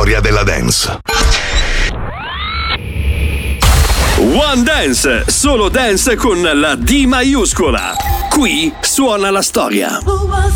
storia della dance. One Dance, solo dance con la D maiuscola. Qui suona la storia. Who was